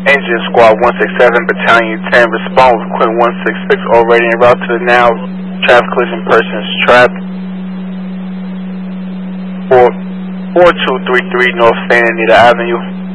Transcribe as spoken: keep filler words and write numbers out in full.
Engine Squad one sixty-seven, Battalion ten, respond with Quinn one sixty-six, already en route to the now traffic collision, persons trapped. four two three three North Santa Anita Avenue.